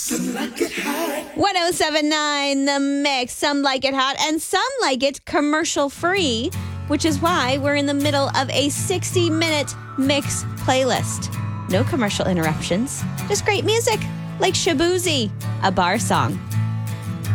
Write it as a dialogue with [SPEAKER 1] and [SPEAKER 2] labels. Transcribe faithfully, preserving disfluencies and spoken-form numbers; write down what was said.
[SPEAKER 1] one oh seven point nine The Mix. Some like it hot and some like it commercial free, which is why we're in the middle of a sixty-minute mix playlist. No commercial interruptions, just great music like Shaboozey, a bar song.